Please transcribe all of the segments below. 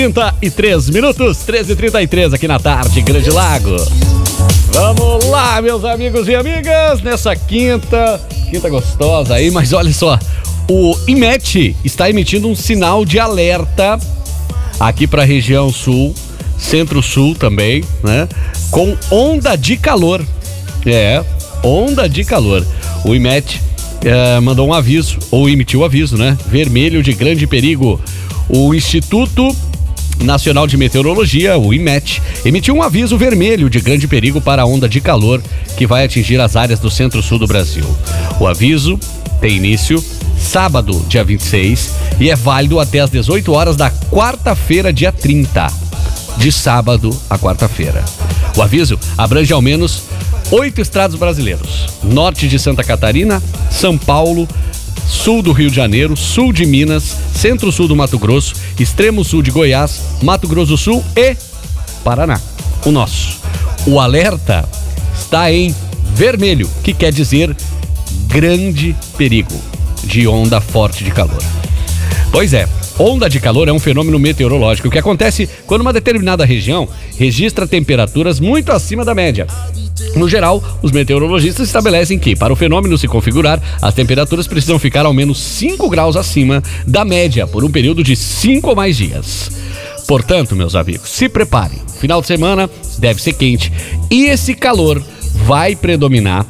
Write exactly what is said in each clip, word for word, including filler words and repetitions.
trinta e três minutos, treze e trinta e três aqui na tarde, Grande Lago. Vamos lá, meus amigos e amigas, nessa quinta, quinta gostosa aí, mas olha só, o IMET está emitindo um sinal de alerta aqui para a região sul, centro-sul também, né? Com onda de calor. É, onda de calor. O IMET é, mandou um aviso, ou emitiu aviso, né? Vermelho de grande perigo. O Instituto Nacional de Meteorologia, o IMET, emitiu um aviso vermelho de grande perigo para a onda de calor que vai atingir as áreas do centro-sul do Brasil. O aviso tem início sábado, dia vinte e seis, e é válido até às dezoito horas da quarta-feira, dia trinta, de sábado a quarta-feira. O aviso abrange ao menos oito estados brasileiros: norte de Santa Catarina, São Paulo, sul do Rio de Janeiro, sul de Minas, centro-sul do Mato Grosso, extremo sul de Goiás, Mato Grosso do Sul e Paraná, o nosso. O alerta está em vermelho, que quer dizer grande perigo de onda forte de calor. Pois é, onda de calor é um fenômeno meteorológico que acontece quando uma determinada região registra temperaturas muito acima da média. No geral, os meteorologistas estabelecem que, para o fenômeno se configurar, as temperaturas precisam ficar ao menos cinco graus acima da média por um período de cinco ou mais dias. Portanto, meus amigos, se preparem. Final de semana deve ser quente e esse calor vai predominar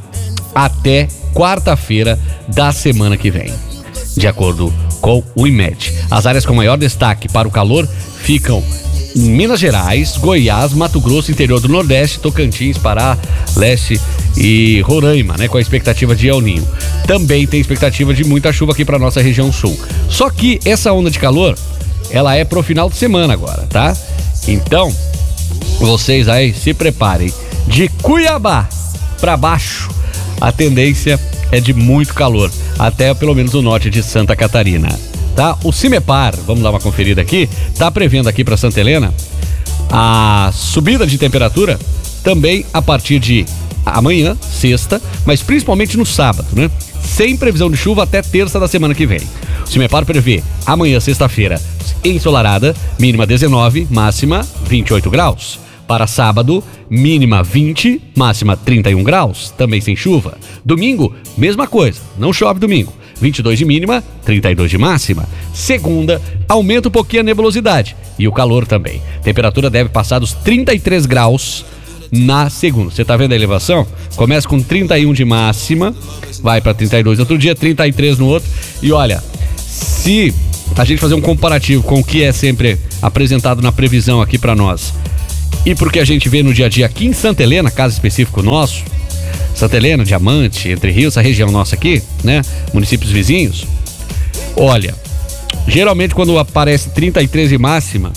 até quarta-feira da semana que vem, de acordo com o IMET. As áreas com maior destaque para o calor ficam em Minas Gerais, Goiás, Mato Grosso, interior do Nordeste, Tocantins, Pará, Leste e Roraima, né, com a expectativa de El Niño. Também tem expectativa de muita chuva aqui para nossa região sul. Só que essa onda de calor, ela é pro final de semana agora, tá? Então, vocês aí se preparem. De Cuiabá para baixo, a tendência é de muito calor, até pelo menos o norte de Santa Catarina. Tá? O CIMEPAR, vamos dar uma conferida aqui, tá prevendo aqui para Santa Helena a subida de temperatura também a partir de amanhã, sexta, mas principalmente no sábado, né? Sem previsão de chuva até terça da semana que vem. O CIMEPAR prevê amanhã, sexta-feira, ensolarada, mínima dezenove, máxima vinte e oito graus. Para sábado, mínima vinte, máxima trinta e um graus, também sem chuva. Domingo, mesma coisa, não chove domingo. vinte e dois de mínima, trinta e dois de máxima. Segunda, aumenta um pouquinho a nebulosidade e o calor também. Temperatura deve passar dos trinta e três graus na segunda. Você tá vendo a elevação? Começa com trinta e um de máxima, vai para trinta e dois outro dia, trinta e três no outro. E olha, se a gente fazer um comparativo com o que é sempre apresentado na previsão aqui para nós e porque a gente vê no dia a dia aqui em Santa Helena, caso específico nosso, Santa Helena, Diamante, Entre Rios, essa região nossa aqui, né? Municípios vizinhos. Olha, geralmente quando aparece trinta e três de máxima,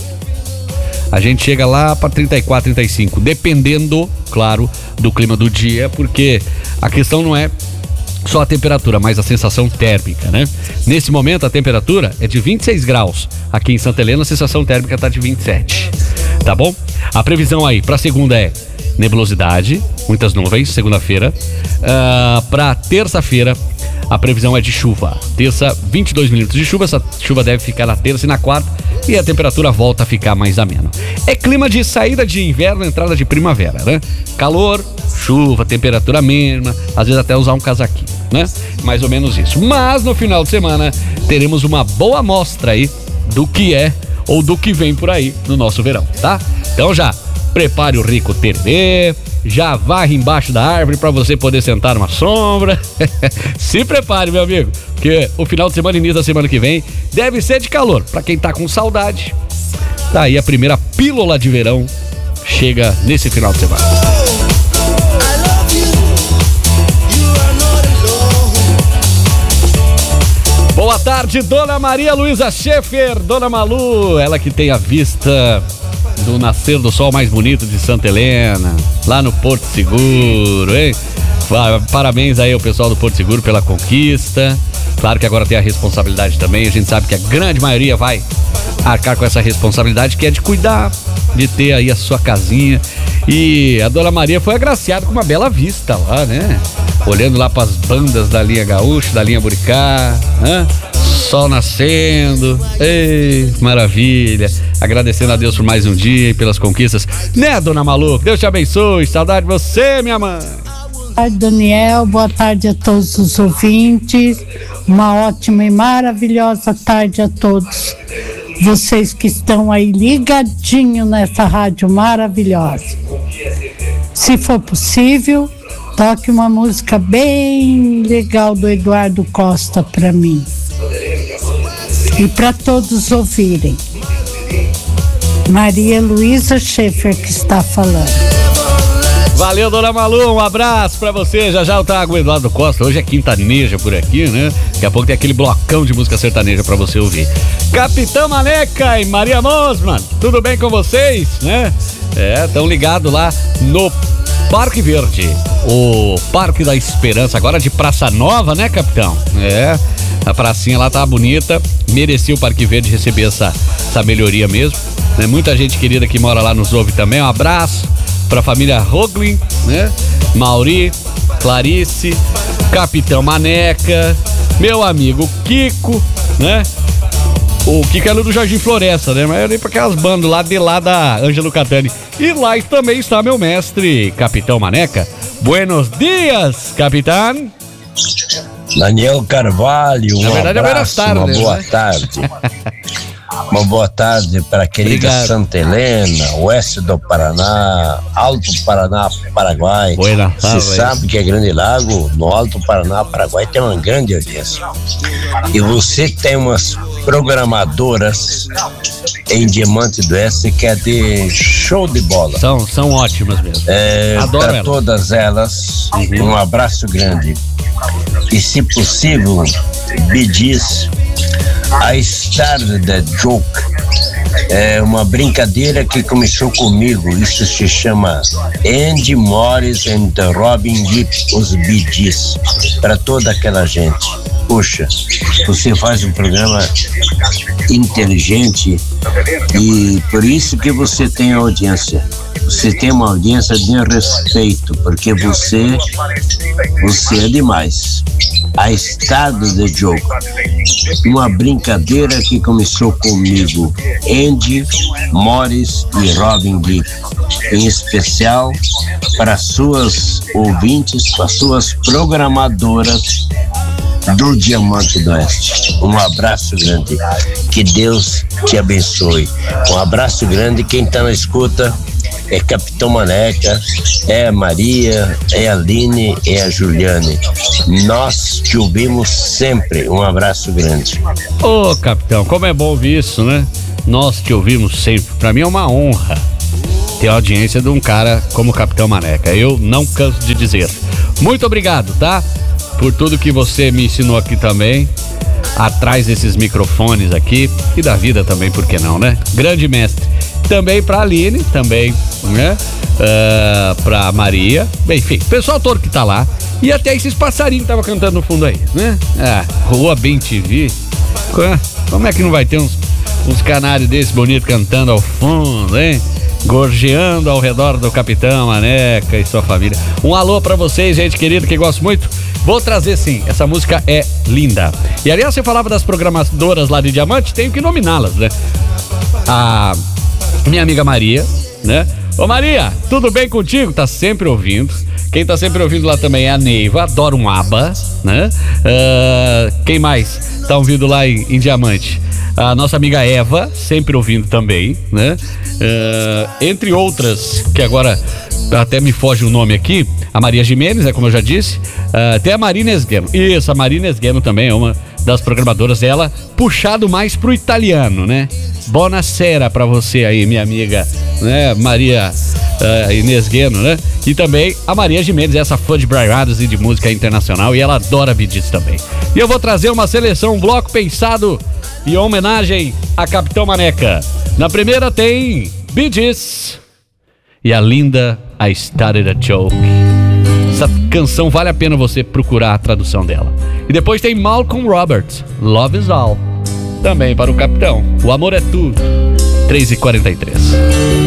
a gente chega lá para trinta e quatro, trinta e cinco, dependendo, claro, do clima do dia, porque a questão não é só a temperatura, mas a sensação térmica, né? Nesse momento a temperatura é de vinte e seis graus. Aqui em Santa Helena a sensação térmica tá de vinte e sete. Tá bom? A previsão aí para segunda é nebulosidade, muitas nuvens, segunda-feira. Uh, para terça-feira, a previsão é de chuva. Terça, vinte e dois milímetros de chuva. Essa chuva deve ficar na terça e na quarta. E a temperatura volta a ficar mais amena. É clima de saída de inverno, entrada de primavera, né? Calor, chuva, temperatura mínima. Às vezes até usar um casaquinho, né? Mais ou menos isso. Mas no final de semana teremos uma boa amostra aí do que é ou do que vem por aí no nosso verão, tá? Então já prepare o rico tererê, já varre embaixo da árvore para você poder sentar numa sombra. Se prepare, meu amigo, porque o final de semana e início da semana que vem deve ser de calor. Para quem tá com saudade, tá aí a primeira pílula de verão chega nesse final de semana. Boa tarde, Dona Maria Luísa Schaefer, Dona Malu, ela que tem a vista do nascer do sol mais bonito de Santa Helena, lá no Porto Seguro, hein? Parabéns aí ao pessoal do Porto Seguro pela conquista. Claro que agora tem a responsabilidade também, a gente sabe que a grande maioria vai arcar com essa responsabilidade, que é de cuidar, de ter aí a sua casinha. E a Dona Maria foi agraciada com uma bela vista lá, né? Olhando lá para as bandas da linha Gaúcha, da linha Buricá, né? Sol nascendo, ei, maravilha. agradecendo a Deus por mais um dia e pelas conquistas. Né, dona Malu? Deus te abençoe, saudade de você, minha mãe. Boa tarde, Daniel, boa tarde a todos os ouvintes, uma ótima e maravilhosa tarde a todos vocês que estão aí ligadinho nessa rádio maravilhosa. Se for possível, toque uma música bem legal do Eduardo Costa para mim e para todos ouvirem. Maria Luísa Schaefer que está falando. Valeu, dona Malu, um abraço pra você. Já já eu trago o Eduardo Costa. Hoje é quintaneja por aqui, né? Daqui a pouco tem aquele blocão de música sertaneja pra você ouvir. Capitão Maneca e Maria Mosman, tudo bem com vocês, né? É, estão ligados lá no Parque Verde, o Parque da Esperança, agora de Praça Nova, né, capitão? É, a pracinha lá tá bonita, merecia o Parque Verde receber essa, essa melhoria mesmo, né? Muita gente querida que mora lá nos ouve também, um abraço pra família Roglin, né? Mauri, Clarice, Capitão Maneca, meu amigo Kiko, né? O Kiko é do Jardim Floresta, né? Mas eu nem pra aquelas bandas lá de lá da Ângelo Catani. E lá também está meu mestre, Capitão Maneca. Buenos dias, capitão. Daniel Carvalho, um Na verdade, abraço, é tarde, uma boa né? tarde. Uma boa tarde para a querida Obrigado. Santa Helena, oeste do Paraná, Alto Paraná, Paraguai. Buena Você tarde. sabe que é Grande Lago, no Alto Paraná, Paraguai, tem uma grande audiência. E você tem umas programadoras em Diamante do Oeste que é de show de bola. São, são ótimas mesmo. É, Adoro para elas. todas elas, Uhum. um abraço grande. E se possível, me diz a Star the Joke. É uma brincadeira que começou comigo. Isso se chama Andy Morris and the Robin Gibb, os Bee Gees. Para toda aquela gente. Poxa, você faz um programa inteligente e por isso que você tem audiência. Você tem uma audiência de respeito, porque você, você é demais. A Star the Joke, uma brincadeira que começou comigo, Andy, Morris e Robin Gibb, em especial para suas ouvintes, para suas programadoras do Diamante do Oeste. Um abraço grande, que Deus te abençoe. Um abraço grande, quem está na escuta é Capitão Maneca, é a Maria, é a Aline, é a Juliane. Nós te ouvimos sempre. Um abraço grande. Ô, capitão, como é bom ouvir isso, né? Nós te ouvimos sempre. Pra mim é uma honra ter a audiência de um cara como o Capitão Maneca. Eu não canso de dizer. Muito obrigado, tá? Por tudo que você me ensinou aqui também, atrás desses microfones aqui, e da vida também, por que não, né? Grande mestre. Também pra Aline, também, né? Uh, pra Maria, bem, enfim, o pessoal todo que tá lá. E até esses passarinhos que tava cantando no fundo aí, né? Ah, Rua Bem T V. Como é que não vai ter uns, uns canários desses bonitos cantando ao fundo, hein? Gorjeando ao redor do Capitão Maneca e sua família. Um alô pra vocês, gente querida, que gosto muito. Vou trazer sim, essa música é linda. E aliás, você falava das programadoras lá de Diamante, tenho que nominá-las, né? A minha amiga Maria, né? Ô Maria, tudo bem contigo? Tá sempre ouvindo. Quem tá sempre ouvindo lá também é a Neiva, adora um aba, né? Uh, quem mais tá ouvindo lá em, em Diamante? A nossa amiga Eva, sempre ouvindo também, né? Uh, entre outras, que agora até me foge o nome aqui, a Maria Jimenez, é como eu já disse, uh, tem a Marina Esgueno. Isso, a Marina Esgueno também é uma das programadoras, ela puxado mais pro italiano, né? Buonasera pra você aí, minha amiga, né? Maria uh, Inês Gueno, né? E também a Maria Jimenez, essa fã de Brian Adams e de música internacional, e ela adora Bee Gees também. E eu vou trazer uma seleção, um bloco pensado em homenagem a Capitão Maneca. Na primeira tem Bee Gees e a linda I Started a Joke. Essa canção vale a pena você procurar a tradução dela. E depois tem Malcolm Roberts, Love Is All. Também para o Capitão. O amor é tudo. três e quarenta e três.